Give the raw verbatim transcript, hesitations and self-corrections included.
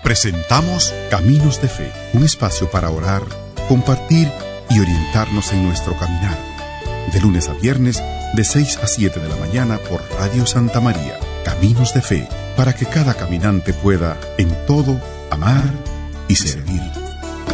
Presentamos Caminos de Fe, un espacio para orar, compartir y orientarnos en nuestro caminar. De lunes a viernes, de seis a siete de la mañana por Radio Santa María. Caminos de Fe, para que cada caminante pueda, en todo, amar y servir.